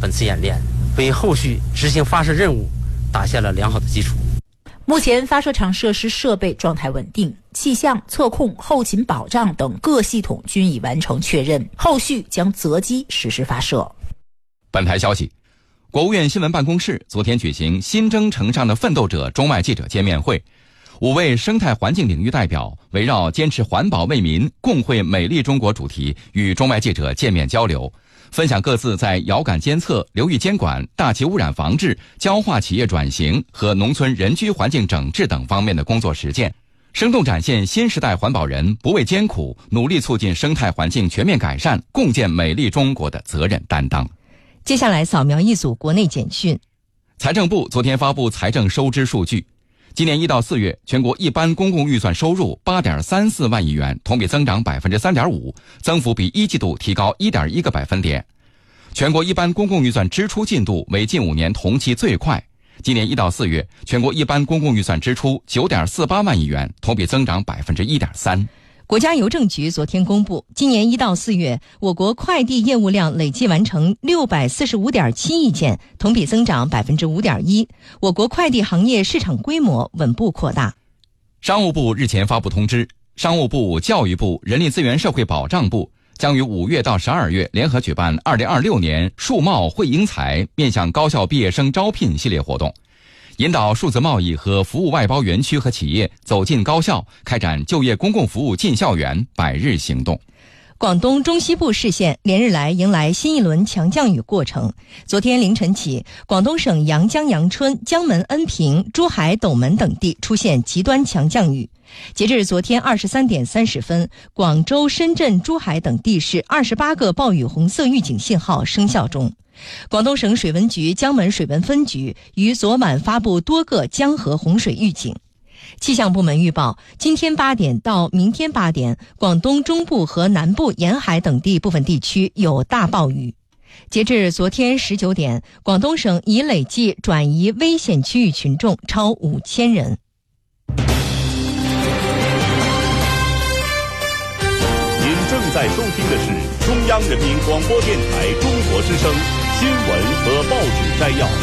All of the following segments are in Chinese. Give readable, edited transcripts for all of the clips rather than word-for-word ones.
本次演练为后续执行发射任务打下了良好的基础。 目前发射场设施设备状态稳定，气象、测控、后勤保障等各系统均已完成确认，后续将择机实施发射。 本台消息，国务院新闻办公室昨天举行新征程上的奋斗者中外记者见面会，5位生态环境领域代表围绕坚持环保为民、共绘美丽中国主题与中外记者见面交流，分享各自在遥感监测、流域监管、大气污染防治、焦化企业转型和农村人居环境整治等方面的工作实践，生动展现新时代环保人不畏艰苦、努力促进生态环境全面改善、共建美丽中国的责任担当。 接下来扫描一组国内简讯。 财政部昨天发布财政收支数据，今年1到4月，全国一般公共预算收入8.34万亿元，同比增长 3.5%， 增幅比一季度提高 1.1个百分点。全国一般公共预算支出进度为近5年同期最快，今年1到4月，全国一般公共预算支出9.48万亿元，同比增长 1.3%。 国家邮政局昨天公布，今年1到4月，我国快递业务量累计完成645.7亿件，同比增长 5.1%。我国快递行业市场规模稳步扩大。 商务部日前发布通知，商务部、教育部、人力资源社会保障部将于5月到12月联合举办2026年数贸惠英才面向高校毕业生招聘系列活动，引导数字贸易和服务外包园区和企业走进高校，开展就业公共服务进校园100日行动。 广东中西部市县连日来迎来新一轮强降雨过程。昨天凌晨起，广东省阳江阳春、江门恩平、珠海斗门等地出现极端强降雨。截至昨天23点30分，广州、深圳、珠海等地市28个暴雨红色预警信号生效中。广东省水文局江门水文分局于昨晚发布多个江河洪水预警。气象部门预报，今天8点到明天8点，广东中部和南部沿海等地部分地区有大暴雨。截至昨天19点，广东省已累计转移危险区域群众超5000人。 您正在收听的是中央人民广播电台中国之声新闻和报纸摘要。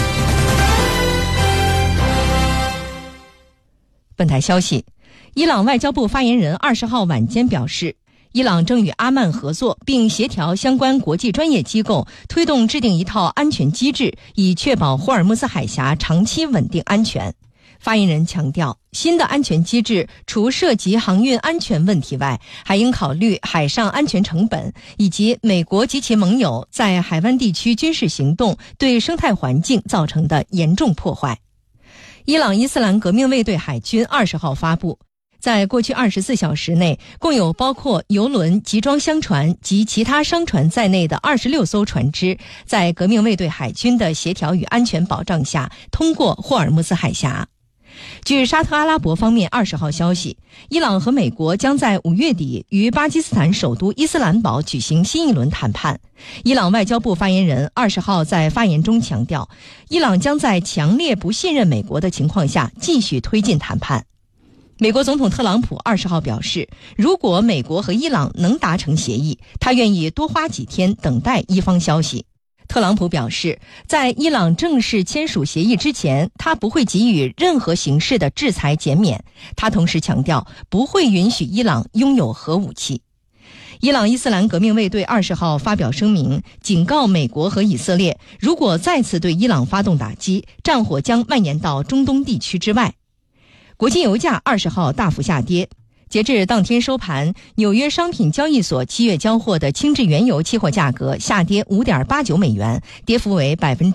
本台消息，伊朗外交部发言人20号晚间表示，伊朗正与阿曼合作，并协调相关国际专业机构，推动制定一套安全机制，以确保霍尔木兹海峡长期稳定安全。发言人强调，新的安全机制除涉及航运安全问题外，还应考虑海上安全成本，以及美国及其盟友在海湾地区军事行动对生态环境造成的严重破坏。伊朗伊斯兰革命卫队海军20号发布，在过去24小时内，共有包括油轮、集装箱船及其他商船在内的26艘船只，在革命卫队海军的协调与安全保障下，通过霍尔木兹海峡。据沙特阿拉伯方面20号消息，伊朗和美国将在5月底于巴基斯坦首都伊斯兰堡举行新一轮谈判。伊朗外交部发言人20号在发言中强调，伊朗将在强烈不信任美国的情况下继续推进谈判。美国总统特朗普20号表示，如果美国和伊朗能达成协议，他愿意多花几天等待伊方消息。特朗普表示，在伊朗正式签署协议之前，他不会给予任何形式的制裁减免。他同时强调，不会允许伊朗拥有核武器。伊朗伊斯兰革命卫队20号发表声明，警告美国和以色列，如果再次对伊朗发动打击，战火将蔓延到中东地区之外。国际油价20号大幅下跌。截至当天收盘，纽约商品交易所7月交货的轻质原油期货价格下跌 5.89 美元，跌幅为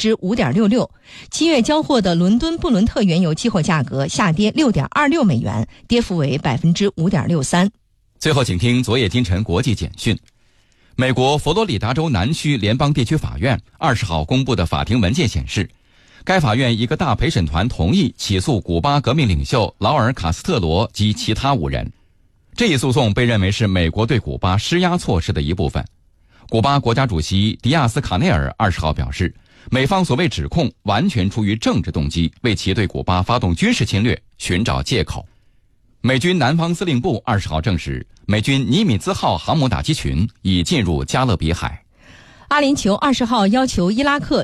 5.66%。7月交货的伦敦布伦特原油期货价格下跌 6.26 美元，跌幅为 5.63%。 最后请听昨夜今晨国际简讯。美国佛罗里达州南区联邦地区法院20号公布的法庭文件显示，该法院一个大陪审团同意起诉古巴革命领袖劳尔·卡斯特罗及其他5人。这一诉讼被认为是美国对古巴施压措施的一部分。古巴国家主席迪亚斯卡内尔20号表示，美方所谓指控完全出于政治动机，为其对古巴发动军事侵略寻找借口。美军南方司令部20号证实，美军尼米兹号航母打击群已进入加勒比海。 阿联酋20号要求伊拉克